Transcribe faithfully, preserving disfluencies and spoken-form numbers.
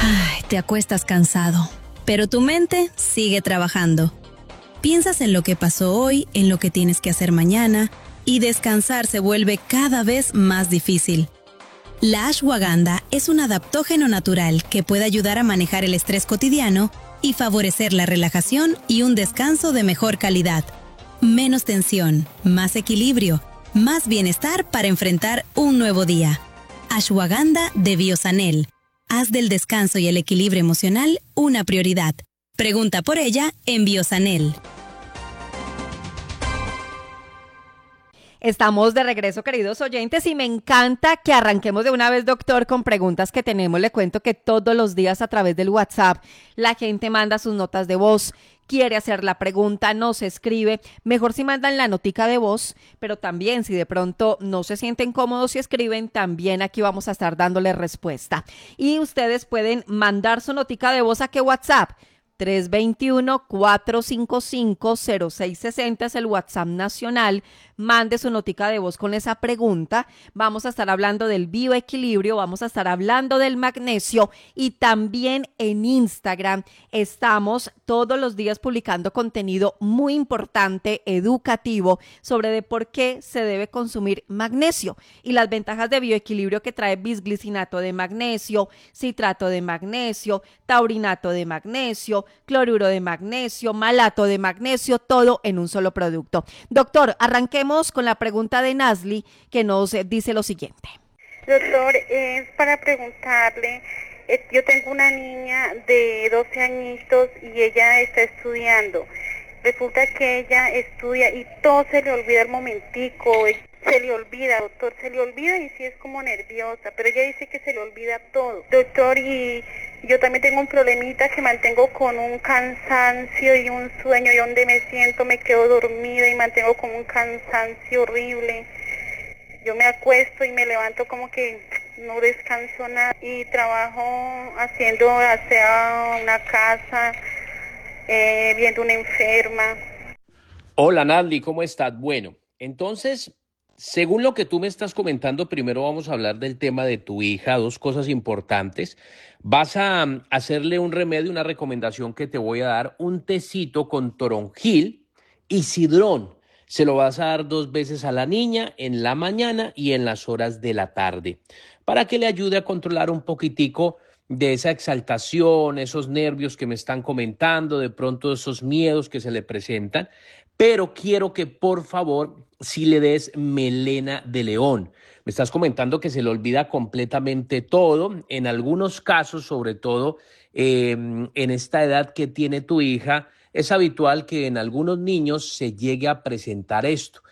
Ay, te acuestas cansado, pero tu mente sigue trabajando. Piensas en lo que pasó hoy, en lo que tienes que hacer mañana, y descansar se vuelve cada vez más difícil. La ashwagandha es un adaptógeno natural que puede ayudar a manejar el estrés cotidiano y favorecer la relajación y un descanso de mejor calidad. Menos tensión, más equilibrio, más bienestar para enfrentar un nuevo día. Ashwagandha de Biosanel. Haz del descanso y el equilibrio emocional una prioridad. Pregunta por ella en Biosanel. Estamos de regreso, queridos oyentes, y me encanta que arranquemos de una vez, doctor, con preguntas que tenemos. Le cuento que todos los días a través del WhatsApp la gente manda sus notas de voz, quiere hacer la pregunta, nos escribe. Mejor si mandan la notica de voz, pero también si de pronto no se sienten cómodos y escriben, también aquí vamos a estar dándoles respuesta. Y ustedes pueden mandar su notica de voz a qué WhatsApp. tres dos uno, cuatro cinco cinco, cero seis seis cero es el WhatsApp nacional. Mande su notica de voz con esa pregunta. Vamos a estar hablando del bioequilibrio, vamos a estar hablando del magnesio y también en Instagram estamos todos los días publicando contenido muy importante, educativo, sobre de por qué se debe consumir magnesio y las ventajas de bioequilibrio que trae bisglicinato de magnesio, citrato de magnesio, taurinato de magnesio, cloruro de magnesio, malato de magnesio, todo en un solo producto. Doctor, arranquemos con la pregunta de Nasli, que nos dice lo siguiente. Doctor, es para preguntarle, eh, yo tengo una niña de doce añitos y ella está estudiando. Resulta que ella estudia y todo se le olvida al momentico, se le olvida, doctor, se le olvida y sí es como nerviosa, pero ella dice que se le olvida todo. Doctor, y yo también tengo un problemita que mantengo con un cansancio y un sueño, y donde me siento me quedo dormida y mantengo como un cansancio horrible. Yo me acuesto y me levanto como que no descanso nada y trabajo haciendo, sea una casa, eh, viendo una enferma. Hola Nadly, ¿cómo estás? Bueno, entonces, según lo que tú me estás comentando, primero vamos a hablar del tema de tu hija, dos cosas importantes. Vas a um, hacerle un remedio, una recomendación que te voy a dar, un tecito con toronjil y sidrón. Se lo vas a dar dos veces a la niña, en la mañana y en las horas de la tarde, para que le ayude a controlar un poquitico de esa exaltación, esos nervios que me están comentando, de pronto esos miedos que se le presentan. Pero quiero que por favor si le des melena de león. Me estás comentando que se le olvida completamente todo. En algunos casos, sobre todo eh, en esta edad que tiene tu hija, es habitual que en algunos niños se llegue a presentar esto.